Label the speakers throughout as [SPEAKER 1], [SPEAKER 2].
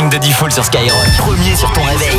[SPEAKER 1] Morning de Diffoul sur Skyrock. Premier sur ton réveil.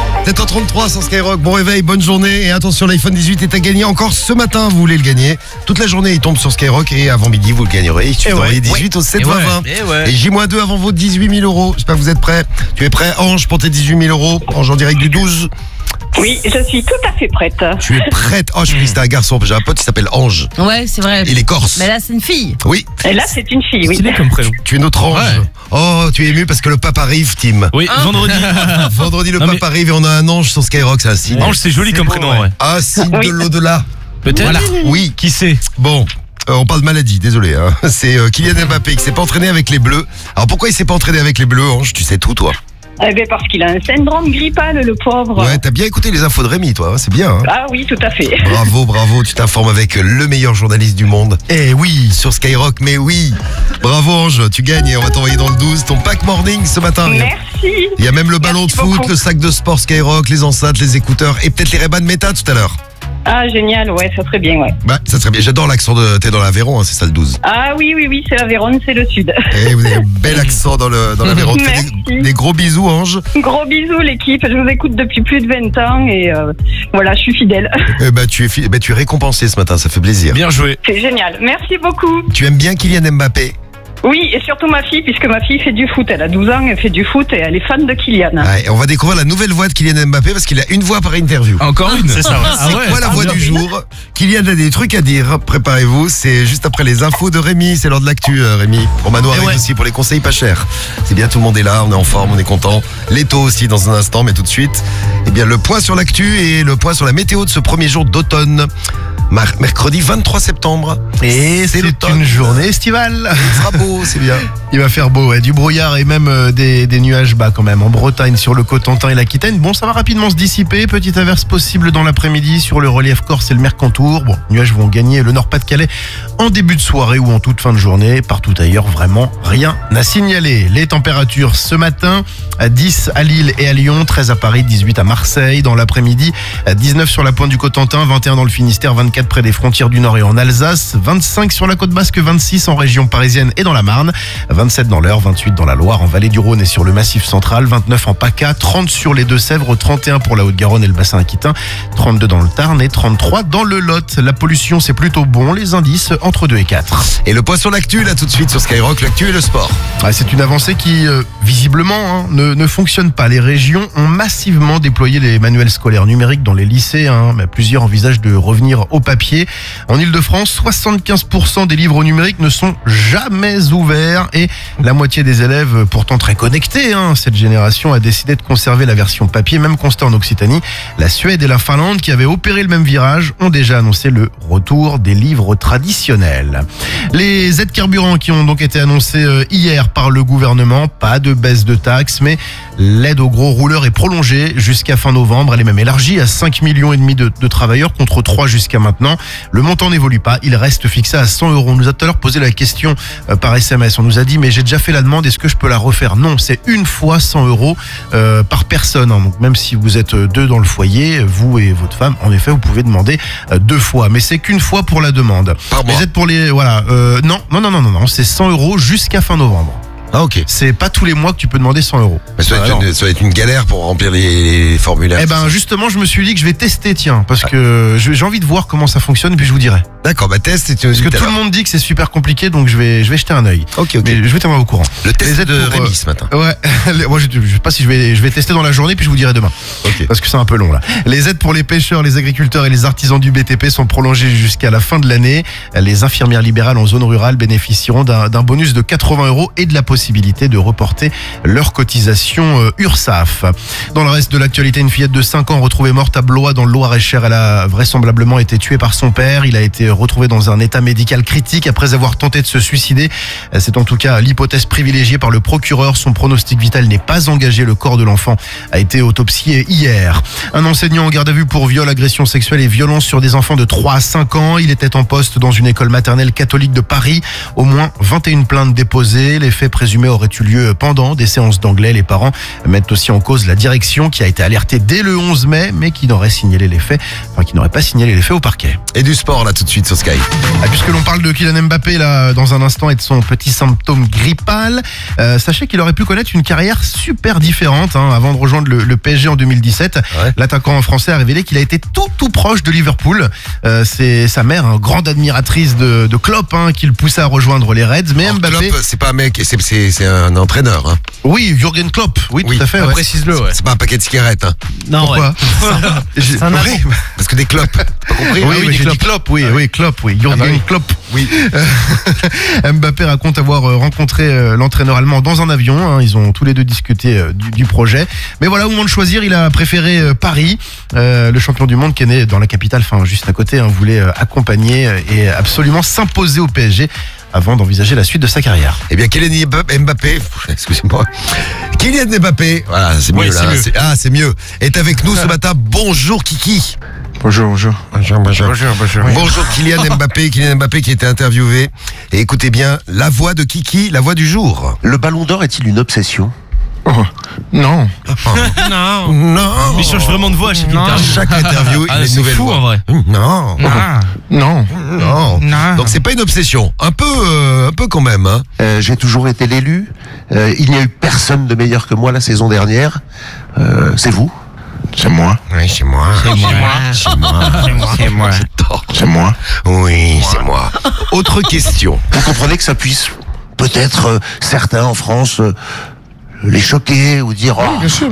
[SPEAKER 2] 7h33 sur Skyrock, bon réveil, bonne journée. Et attention, l'iPhone 18 est à gagner encore ce matin, vous voulez le gagner. Toute la journée, il tombe sur Skyrock et avant midi, vous le gagnerez. Il suffit d'envoyer 18 au 7 20. Et J-2 avant vos 18 000 euros. J'espère que vous êtes prêts. Tu es prêt, Ange, pour tes 18 000 euros? Ange en direct du 12.
[SPEAKER 3] Oui, je suis tout à fait prête.
[SPEAKER 2] Tu es prête? Oh, je me dis c'était un garçon, j'ai un pote qui s'appelle Ange.
[SPEAKER 4] Ouais, c'est vrai.
[SPEAKER 2] Il est corse.
[SPEAKER 4] Mais là, c'est une fille.
[SPEAKER 2] Oui.
[SPEAKER 3] Et là, c'est une fille, oui.
[SPEAKER 1] Stylé comme prénom.
[SPEAKER 2] Tu es notre Ange.
[SPEAKER 1] Ouais.
[SPEAKER 2] Oh, tu es ému parce que le pape arrive, Tim.
[SPEAKER 1] Oui, vendredi.
[SPEAKER 2] Vendredi, le
[SPEAKER 1] Non,
[SPEAKER 2] pape arrive et on a un ange sur Skyrock, c'est un signe.
[SPEAKER 1] Ange, c'est joli comme prénom, ouais.
[SPEAKER 2] Ah, signe
[SPEAKER 3] Oui.
[SPEAKER 2] de l'au-delà.
[SPEAKER 1] Peut-être.
[SPEAKER 2] Voilà. Oui.
[SPEAKER 1] Qui sait?
[SPEAKER 2] Bon, on parle de maladie, désolé. Hein. C'est Kylian Mbappé qui s'est pas entraîné avec les Bleus. Alors pourquoi il s'est pas entraîné avec les Bleus, Ange? Tu sais tout, toi.
[SPEAKER 3] Eh bien, parce qu'il a un syndrome grippal, le pauvre.
[SPEAKER 2] Ouais, t'as bien écouté les infos de Rémi, toi. Hein, c'est bien. Hein.
[SPEAKER 3] Ah oui, tout à fait.
[SPEAKER 2] Bravo, tu t'informes avec le meilleur journaliste du monde. Eh oui, sur Skyrock, mais oui. Bravo Ange, tu gagnes et on va t'envoyer dans le 12 ton pack morning ce matin.
[SPEAKER 3] Merci.
[SPEAKER 2] Il y a même le ballon de
[SPEAKER 3] Merci
[SPEAKER 2] foot,
[SPEAKER 3] beaucoup.
[SPEAKER 2] le sac de sport Skyrock, les enceintes, les écouteurs et peut-être les Ray-Ban Meta tout à l'heure.
[SPEAKER 3] Ah, génial, ouais, ça serait bien, ouais.
[SPEAKER 2] Bah, ça serait bien. J'adore l'accent de... T'es dans l'Aveyron, hein, c'est ça le 12.
[SPEAKER 3] Ah oui, c'est la Véronne, c'est le sud.
[SPEAKER 2] Et vous avez un bel accent dans l'Aveyron. Tu fais
[SPEAKER 3] Merci.
[SPEAKER 2] des gros bisous, Ange.
[SPEAKER 3] Gros bisous, l'équipe. Je vous écoute depuis plus de 20 ans et voilà, je suis fidèle.
[SPEAKER 2] Tu es récompensé ce matin, ça fait plaisir.
[SPEAKER 1] Bien joué.
[SPEAKER 3] C'est génial. Merci beaucoup.
[SPEAKER 2] Tu aimes bien Kylian Mbappé?
[SPEAKER 3] Oui, et surtout ma fille, puisque ma fille fait du foot. Elle a 12 ans, elle fait du foot et elle est fan de Kylian.
[SPEAKER 2] Ouais, on va découvrir la nouvelle voix de Kylian Mbappé parce qu'il a une voix par interview.
[SPEAKER 1] Encore une? C'est ça, ouais.
[SPEAKER 2] C'est quoi la voix du jour? Kylian a des trucs à dire, préparez-vous, c'est juste après les infos de Rémi, c'est l'heure de l'actu Rémi. Romano arrive aussi pour les conseils pas chers. C'est bien, tout le monde est là, on est en forme, on est content. Leto aussi dans un instant, mais tout de suite, eh bien le point sur l'actu et le point sur la météo de ce premier jour d'automne. Mercredi 23 septembre.
[SPEAKER 5] Et c'est
[SPEAKER 2] l'automne.
[SPEAKER 5] une journée estivale.
[SPEAKER 2] Il sera beau, c'est bien.
[SPEAKER 5] Il va faire beau, ouais, du brouillard et même des nuages bas quand même. En Bretagne, sur le Cotentin et l'Aquitaine, bon, ça va rapidement se dissiper. Petite averse possible dans l'après-midi sur le relief corse et le Mercantour. Bon, les nuages vont gagner le Nord-Pas-de-Calais en début de soirée ou en toute fin de journée. Partout ailleurs, vraiment rien à signaler. Les températures ce matin, à 10 à Lille et à Lyon, 13 à Paris, 18 à Marseille. Dans l'après-midi, 19 sur la pointe du Cotentin, 21 dans le Finistère, 24 près des frontières du Nord et en Alsace, 25 sur la côte basque, 26 en région parisienne et dans la Marne, 27 dans l'Eure, 28 dans la Loire, en vallée du Rhône et sur le Massif central, 29 en PACA, 30 sur les Deux-Sèvres, 31 pour la Haute-Garonne et le bassin aquitain, 32 dans le Tarn et 33 dans le Lot. La pollution, c'est plutôt bon, les indices entre 2 et 4.
[SPEAKER 2] Et le point sur l'actu, là tout de suite sur Skyrock, l'actu et le sport.
[SPEAKER 5] Ouais, c'est une avancée qui, visiblement, ne fonctionne pas. Les régions ont massivement déployé les manuels scolaires numériques dans les lycées, mais plusieurs envisagent de revenir au papier. En Ile-de-France, 75% des livres numériques ne sont jamais ouverts et la moitié des élèves, pourtant très connectés, cette génération a décidé de conserver la version papier. Même constat en Occitanie, la Suède et la Finlande, qui avaient opéré le même virage, ont déjà annoncé le retour des livres traditionnels. Les aides carburant qui ont donc été annoncées hier par le gouvernement, pas de baisse de taxes, mais l'aide aux gros rouleurs est prolongée jusqu'à fin novembre. Elle est même élargie à 5,5 millions de travailleurs contre 3 jusqu'à maintenant. Le montant n'évolue pas, il reste fixé à 100 euros. On nous a tout à l'heure posé la question par SMS. On nous a dit, mais j'ai déjà fait la demande, est-ce que je peux la refaire? Non, c'est une fois 100 euros par personne. Donc même si vous êtes 2 dans le foyer, vous et votre femme, en effet, vous pouvez demander 2 fois. Mais c'est qu'une fois pour la demande.
[SPEAKER 2] Par mois.
[SPEAKER 5] Les aides pour les... Voilà. Non, c'est 100 euros jusqu'à fin novembre.
[SPEAKER 2] Ah ok.
[SPEAKER 5] C'est pas tous les mois que tu peux demander 100 euros.
[SPEAKER 2] Mais ça va être une galère pour remplir les formulaires.
[SPEAKER 5] Eh ben justement, je me suis dit que je vais tester, tiens, parce que j'ai envie de voir comment ça fonctionne, et puis je vous dirai.
[SPEAKER 2] D'accord, test et tu nous
[SPEAKER 5] Parce
[SPEAKER 2] dis
[SPEAKER 5] que
[SPEAKER 2] tout à
[SPEAKER 5] tout le
[SPEAKER 2] l'heure.
[SPEAKER 5] monde dit que c'est super compliqué, donc je vais jeter un œil.
[SPEAKER 2] Ok.
[SPEAKER 5] Mais je vais tenir au courant.
[SPEAKER 2] Le test
[SPEAKER 5] Les aides
[SPEAKER 2] de
[SPEAKER 5] pour,
[SPEAKER 2] Rémi ce matin.
[SPEAKER 5] Ouais, moi je sais pas si je vais tester dans la journée, puis je vous dirai demain.
[SPEAKER 2] Ok.
[SPEAKER 5] Parce que c'est un peu long là. Les aides pour les pêcheurs, les agriculteurs et les artisans du BTP sont prolongées jusqu'à la fin de l'année. Les infirmières libérales en zone rurale bénéficieront d'un bonus de 80 euros et de la possibilité de reporter leur cotisation URSSAF. Dans le reste de l'actualité, une fillette de 5 ans retrouvée morte à Blois dans le Loir-et-Cher. Elle a vraisemblablement été tuée par son père. Il a été retrouvé dans un état médical critique après avoir tenté de se suicider. C'est en tout cas l'hypothèse privilégiée par le procureur. Son pronostic vital n'est pas engagé. Le corps de l'enfant a été autopsié hier. Un enseignant en garde à vue pour viol, agression sexuelle et violence sur des enfants de 3 à 5 ans. Il était en poste dans une école maternelle catholique de Paris. Au moins 21 plaintes déposées. Les faits présumés auraient eu lieu pendant des séances d'anglais. Les parents mettent aussi en cause la direction qui a été alertée dès le 11 mai, mais qui n'aurait pas signalé les faits au parquet.
[SPEAKER 2] Et du sport là tout de suite. suite sur Sky.
[SPEAKER 5] Puisque l'on parle de Kylian Mbappé là dans un instant et de son petit symptôme grippal, sachez qu'il aurait pu connaître une carrière super différente avant de rejoindre le PSG en 2017.
[SPEAKER 2] Ouais.
[SPEAKER 5] L'attaquant français a révélé qu'il a été tout proche de Liverpool. C'est sa mère, grande admiratrice de Klopp, qui le poussait à rejoindre les Reds. Mais Mbappé,
[SPEAKER 2] Klopp, c'est pas un mec, c'est un entraîneur. Hein.
[SPEAKER 5] oui, Jürgen Klopp, oui, tout à fait. Ouais.
[SPEAKER 1] Précise-le, ouais.
[SPEAKER 2] C'est pas un paquet de cigarettes. Hein.
[SPEAKER 1] Non,
[SPEAKER 5] Pourquoi
[SPEAKER 1] C'est un
[SPEAKER 5] Oui,
[SPEAKER 2] Parce que des clopes. Pas compris?
[SPEAKER 5] oui, j'ai dit Klopp, oui, Klopp, oui, Jürgen Klopp.
[SPEAKER 2] Oui.
[SPEAKER 5] Mbappé raconte avoir rencontré l'entraîneur allemand dans un avion. Ils ont tous les deux discuté du projet. Mais voilà, au moment de choisir, il a préféré Paris. Le champion du monde qui est né dans la capitale, juste à côté, voulait accompagner et absolument s'imposer au PSG avant d'envisager la suite de sa carrière.
[SPEAKER 2] Eh bien, Kylian Mbappé, excusez-moi. Kylian Mbappé, voilà, c'est mieux
[SPEAKER 1] Ouais,
[SPEAKER 2] là.
[SPEAKER 1] c'est mieux.
[SPEAKER 2] C'est mieux. Est avec nous ce matin. Bonjour Kiki.
[SPEAKER 5] Bonjour.
[SPEAKER 2] Bonjour Kylian Mbappé. Kylian Mbappé qui était interviewé. Et écoutez bien, la voix de Kiki, la voix du jour.
[SPEAKER 4] Le ballon d'or est-il une obsession ?
[SPEAKER 5] Non.
[SPEAKER 1] Non.
[SPEAKER 2] Non.
[SPEAKER 1] Mais il change vraiment de voix à chaque
[SPEAKER 2] À
[SPEAKER 1] interview.
[SPEAKER 2] chaque interview, il a une
[SPEAKER 1] c'est
[SPEAKER 2] nouvelle
[SPEAKER 1] fou
[SPEAKER 2] voix.
[SPEAKER 1] en vrai.
[SPEAKER 2] Non.
[SPEAKER 5] Non.
[SPEAKER 2] Non. Donc c'est pas une obsession. Un peu quand même. Hein.
[SPEAKER 4] J'ai toujours été l'élu. Il n'y a eu personne de meilleur que moi la saison dernière. C'est vous ?
[SPEAKER 5] C'est moi.
[SPEAKER 2] Oui, c'est moi. C'est moi.
[SPEAKER 5] C'est moi.
[SPEAKER 2] Oui, c'est moi. Autre question.
[SPEAKER 4] Vous comprenez que ça puisse peut-être certains en France les choquer ou dire
[SPEAKER 5] Bien sûr.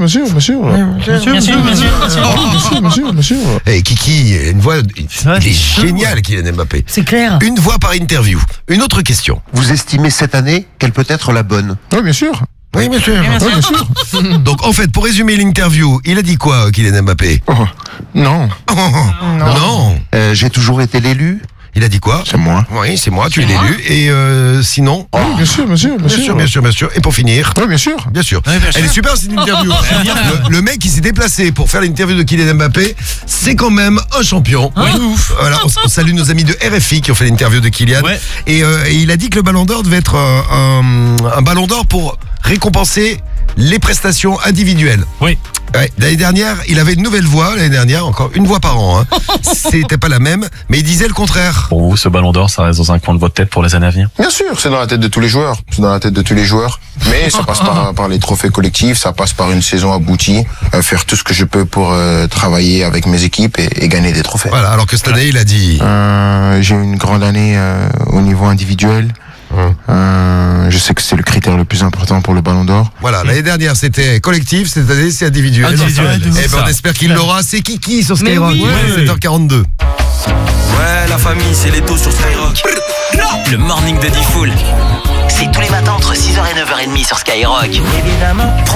[SPEAKER 2] Eh, Kiki, une voix, il est génial, Kylian Mbappé.
[SPEAKER 6] C'est clair.
[SPEAKER 2] Une voix par interview. Une autre question.
[SPEAKER 4] vous estimez cette année quelle peut être la bonne ?
[SPEAKER 5] Oui, bien sûr.
[SPEAKER 2] Oui, bien sûr. Donc, en fait, pour résumer l'interview, il a dit quoi, Kylian Mbappé?
[SPEAKER 5] Non.
[SPEAKER 2] Non.
[SPEAKER 4] J'ai toujours été l'élu.
[SPEAKER 2] Il a dit quoi?
[SPEAKER 5] C'est moi.
[SPEAKER 2] Oui, c'est moi, tu es l'élu. Et sinon?
[SPEAKER 5] Bien sûr.
[SPEAKER 2] Bien sûr. Et pour finir?
[SPEAKER 5] Oui, bien sûr.
[SPEAKER 2] Bien sûr.
[SPEAKER 1] Ouais, bien sûr.
[SPEAKER 2] Elle est super cette interview. Le mec qui s'est déplacé pour faire l'interview de Kylian Mbappé, c'est quand même un champion.
[SPEAKER 1] Ouf.
[SPEAKER 2] Voilà, on salue nos amis de RFI qui ont fait l'interview de Kylian.
[SPEAKER 1] Ouais.
[SPEAKER 2] Et il a dit que le Ballon d'Or devait être un Ballon d'Or pour récompenser les prestations individuelles.
[SPEAKER 1] Oui.
[SPEAKER 2] Ouais, l'année dernière, il avait une nouvelle voix. L'année dernière, encore une voix par an. C'était pas la même, mais il disait le contraire.
[SPEAKER 7] Pour vous, ce ballon d'or, ça reste dans un coin de votre tête pour les années à venir?
[SPEAKER 8] Bien sûr, c'est dans la tête de tous les joueurs. Mais ça passe par les trophées collectifs, ça passe par une saison aboutie, faire tout ce que je peux pour travailler avec mes équipes et gagner des trophées.
[SPEAKER 2] Voilà, alors que cette année, il a dit...
[SPEAKER 8] J'ai eu une grande année au niveau individuel. Je sais que c'est le critère le plus important pour le Ballon d'Or.
[SPEAKER 2] Voilà, l'année dernière, c'était collectif, cette année, c'est individuel.
[SPEAKER 1] Individuel,
[SPEAKER 2] Et
[SPEAKER 1] c'est
[SPEAKER 2] ben, on
[SPEAKER 1] ça.
[SPEAKER 2] espère qu'il l'aura. C'est Kiki sur
[SPEAKER 6] Mais
[SPEAKER 2] Skyrock.
[SPEAKER 6] oui.
[SPEAKER 2] Ouais, 7h42.
[SPEAKER 9] Ouais, la famille, c'est les taux sur Skyrock.
[SPEAKER 1] Le morning de Diffoul.
[SPEAKER 9] C'est tous les matins entre 6h et 9h30 sur Skyrock.
[SPEAKER 6] Évidemment.